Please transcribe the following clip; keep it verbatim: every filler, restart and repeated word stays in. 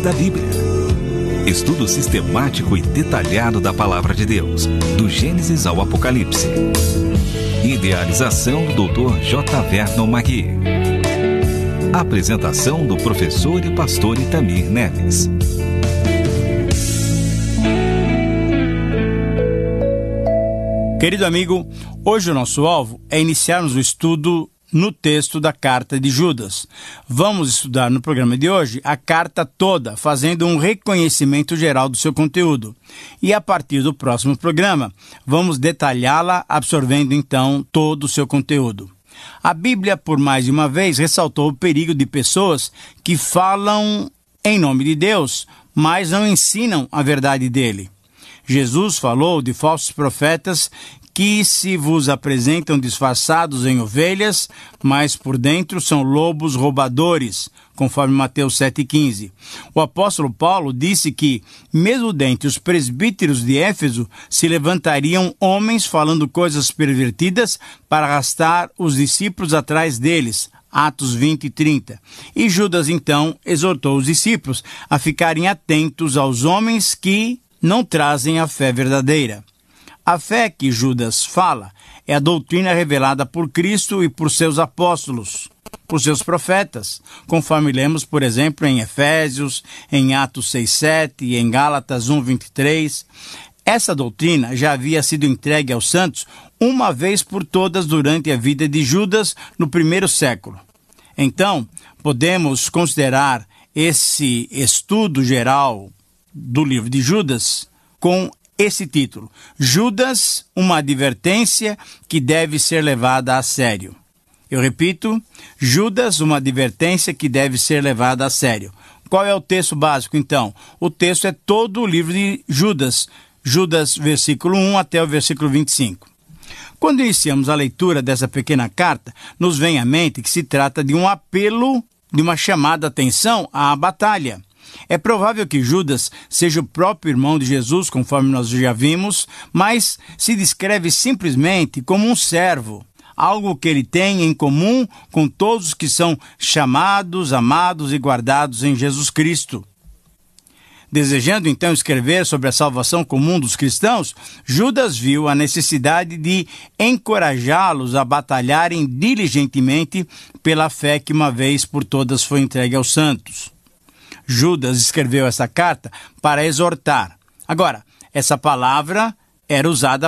da Bíblia. Estudo sistemático e detalhado da Palavra de Deus, do Gênesis ao Apocalipse. Idealização do doutor J. Vernon Magui. Apresentação do professor e pastor Itamir Neves. Querido amigo, hoje o nosso alvo é iniciarmos o estudo no texto da carta de Judas. Vamos estudar no programa de hoje a carta toda, fazendo um reconhecimento geral do seu conteúdo. E a partir do próximo programa, vamos detalhá-la, absorvendo então todo o seu conteúdo. A Bíblia, por mais de uma vez, ressaltou o perigo de pessoas que falam em nome de Deus, mas não ensinam a verdade dele. Jesus falou de falsos profetas que se vos apresentam disfarçados em ovelhas, mas por dentro são lobos roubadores, conforme Mateus sete e quinze. O apóstolo Paulo disse que, mesmo dentre os presbíteros de Éfeso, se levantariam homens falando coisas pervertidas para arrastar os discípulos atrás deles. Atos vinte e trinta. E Judas, então, exortou os discípulos a ficarem atentos aos homens que não trazem a fé verdadeira. A fé que Judas fala é a doutrina revelada por Cristo e por seus apóstolos, por seus profetas, conforme lemos, por exemplo, em Efésios, em Atos seis, sete e em Gálatas um, vinte e três. Essa doutrina já havia sido entregue aos santos uma vez por todas durante a vida de Judas no primeiro século. Então, podemos considerar esse estudo geral do livro de Judas com esse título: Judas, uma advertência que deve ser levada a sério. Eu repito, Judas, uma advertência que deve ser levada a sério. Qual é o texto básico, então? O texto é todo o livro de Judas, Judas, versículo um até o versículo vinte e cinco. Quando iniciamos a leitura dessa pequena carta, nos vem à mente que se trata de um apelo, de uma chamada atenção à batalha. É provável que Judas seja o próprio irmão de Jesus, conforme nós já vimos, mas se descreve simplesmente como um servo, algo que ele tem em comum com todos os que são chamados, amados e guardados em Jesus Cristo. Desejando então escrever sobre a salvação comum dos cristãos, Judas viu a necessidade de encorajá-los a batalharem diligentemente pela fé que uma vez por todas foi entregue aos santos. Judas escreveu essa carta para exortar. Agora, essa palavra era usada